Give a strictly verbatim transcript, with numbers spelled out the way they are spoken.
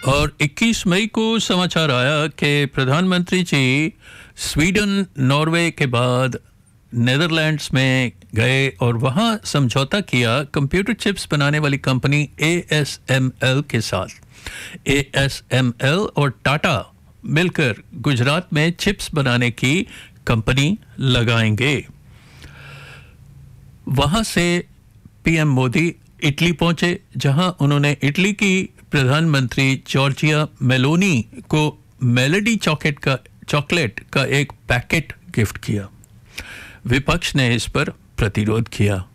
और इक्कीस मई को समाचार आया कि प्रधानमंत्री जी स्वीडन, नॉर्वे के बाद नेदरलैंड्स में गए और वहाँ समझौता किया कंप्यूटर चिप्स बनाने वाली company A S M L के साथ। ए एस एम एल और टाटा मिलकर गुजरात में चिप्स बनाने की कंपनी लगाएंगे। वहाँ से पीएम मोदी इटली पहुंचे, जहां उन्होंने इटली की प्रधानमंत्री जॉर्जिया मेलोनी को मेलोडी चॉकलेट का चॉकलेट का एक पैकेट गिफ्ट किया। विपक्ष ने इस पर प्रतिरोध किया।